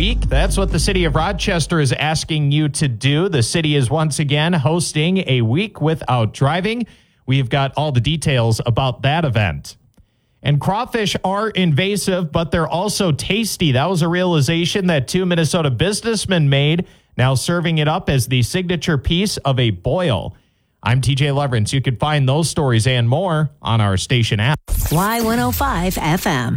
week. That's what the city of Rochester is asking you to do. The city is once again hosting a week without driving. We've got all the details about that event. And crawfish are invasive, but they're also tasty. That was a realization that two Minnesota businessmen made, now serving it up as the signature piece of a boil. I'm TJ Leverance. You can find those stories and more on our station app. Y105 FM.